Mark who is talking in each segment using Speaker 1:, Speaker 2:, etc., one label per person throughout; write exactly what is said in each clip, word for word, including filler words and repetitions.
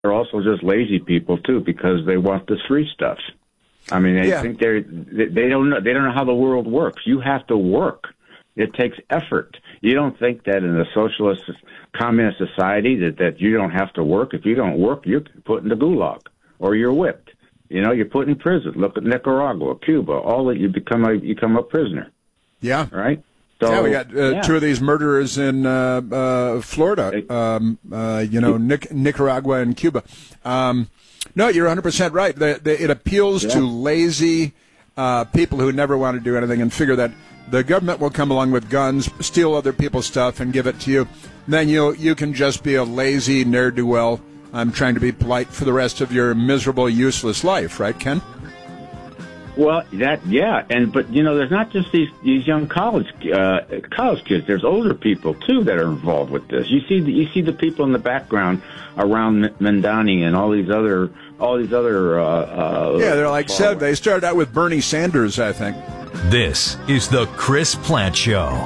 Speaker 1: they're also just lazy people too, because they want this free stuff. I mean, they
Speaker 2: yeah.
Speaker 1: think they're they, they don't know they don't know how the world works. You have to work. It takes effort. You don't think that in a socialist, communist society that, that you don't have to work. If you don't work, you're put in the gulag or you're whipped. You know, you're put in prison. Look at Nicaragua, Cuba. All that you become a you become a prisoner.
Speaker 2: Yeah.
Speaker 1: Right. So,
Speaker 2: yeah, we got uh,
Speaker 1: yeah.
Speaker 2: two of these murderers in uh, uh, Florida. Um, uh, you know, Nic- Nicaragua and Cuba. Um, no, you're one hundred percent right. The, the, it appeals yeah. to lazy uh, people who never want to do anything and figure that the government will come along with guns, steal other people's stuff, and give it to you. Then you you can just be a lazy ne'er-do-well. I'm trying to be polite for the rest of your miserable, useless life, right, Ken?
Speaker 1: Well, that yeah, and but you know, there's not just these these young college uh, college kids. There's older people too that are involved with this. You see, the, you see the people in the background around Mamdani and all these other all these other. Uh, uh,
Speaker 2: yeah, they're like said they started out with Bernie Sanders, I think.
Speaker 3: This is the Chris Plante Show.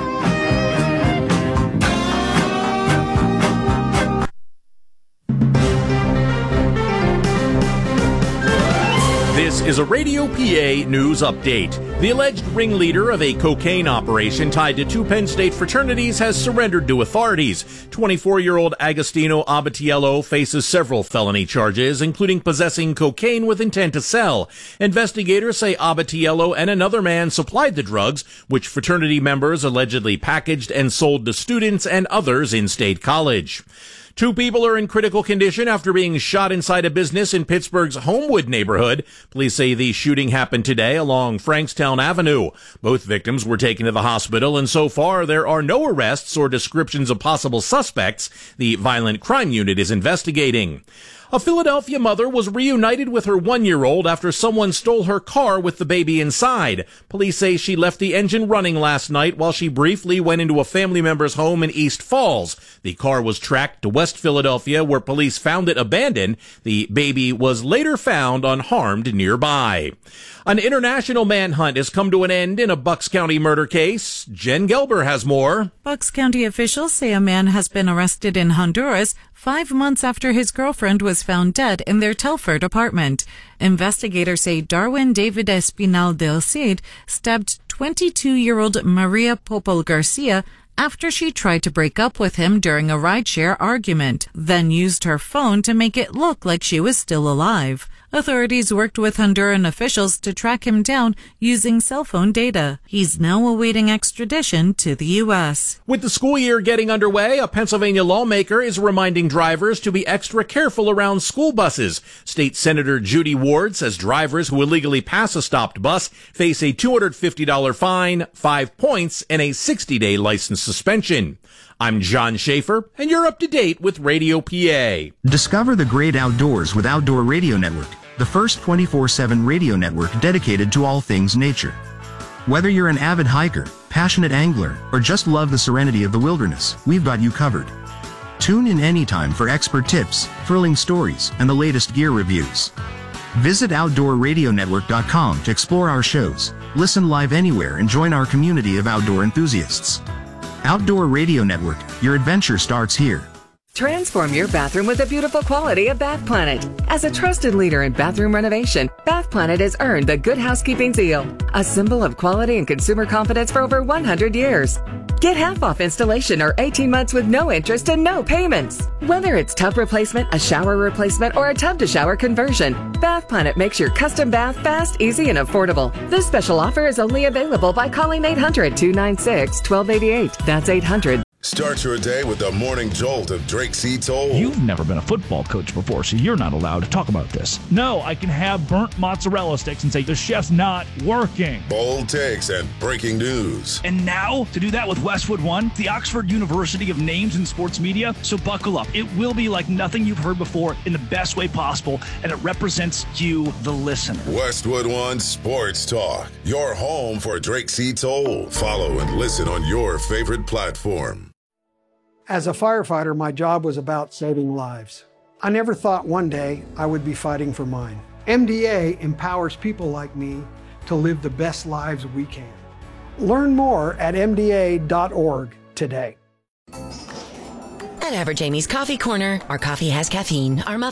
Speaker 3: This is a Radio P A news update. The alleged ringleader of a cocaine operation tied to two Penn State fraternities has surrendered to authorities. twenty-four-year-old Agostino Abatiello faces several felony charges, including possessing cocaine with intent to sell. Investigators say Abatiello and another man supplied the drugs, which fraternity members allegedly packaged and sold to students and others in State College. Two people are in critical condition after being shot inside a business in Pittsburgh's Homewood neighborhood. Police say the shooting happened today along Frankstown Avenue. Both victims were taken to the hospital, and so far there are no arrests or descriptions of possible suspects. The Violent Crime Unit is investigating. A Philadelphia mother was reunited with her one-year-old after someone stole her car with the baby inside. Police say she left the engine running last night while she briefly went into a family member's home in East Falls. The car was tracked to West Philadelphia, where police found it abandoned. The baby was later found unharmed nearby. An international manhunt has come to an end in a Bucks County murder case. Jen Gelber has more.
Speaker 4: Bucks County officials say a man has been arrested in Honduras five months after his girlfriend was found dead in their Telford apartment. Investigators say Darwin David Espinal del Cid stabbed twenty-two-year-old Maria Popol Garcia after she tried to break up with him during a rideshare argument, then used her phone to make it look like she was still alive. Authorities worked with Honduran officials to track him down using cell phone data. He's now awaiting extradition to the U S.
Speaker 3: With the school year getting underway, a Pennsylvania lawmaker is reminding drivers to be extra careful around school buses. State Senator Judy Ward says drivers who illegally pass a stopped bus face a two hundred fifty dollars fine, five points, and a sixty-day license suspension. I'm John Schaefer, and you're up to date with Radio P A.
Speaker 5: Discover the great outdoors with Outdoor Radio Network, the first twenty-four seven radio network dedicated to all things nature. Whether you're an avid hiker, passionate angler, or just love the serenity of the wilderness, we've got you covered. Tune in anytime for expert tips, thrilling stories, and the latest gear reviews. Visit outdoor radio network dot com to explore our shows, listen live anywhere, and join our community of outdoor enthusiasts. Outdoor Radio Network, your adventure starts here.
Speaker 6: Transform your bathroom with the beautiful quality of Bath Planet. As a trusted leader in bathroom renovation, Bath Planet has earned the Good Housekeeping seal, a symbol of quality and consumer confidence for over one hundred years. Get half off installation or eighteen months with no interest and no payments. Whether it's tub replacement, a shower replacement, or a tub-to-shower conversion, Bath Planet makes your custom bath fast, easy, and affordable. This special offer is only available by calling eight hundred, two nine six, one two eight eight. That's eight hundred.
Speaker 7: Start your day with the morning jolt of Drake C. Toll.
Speaker 8: You've never been a football coach before, so you're not allowed to talk about this. No, I can have burnt mozzarella sticks and say the chef's not working.
Speaker 7: Bold takes and breaking news.
Speaker 8: And now, to do that with Westwood One, the Oxford University of names in sports media. So buckle up. It will be like nothing you've heard before in the best way possible, and it represents you, the listener.
Speaker 7: Westwood One Sports Talk, your home for Drake C. Toll. Follow and listen on your favorite platform.
Speaker 9: As a firefighter, my job was about saving lives. I never thought one day I would be fighting for mine. M D A empowers people like me to live the best lives we can. Learn more at M D A dot org today.
Speaker 10: At Whatever, Jamie's Coffee Corner. Our coffee has caffeine. Our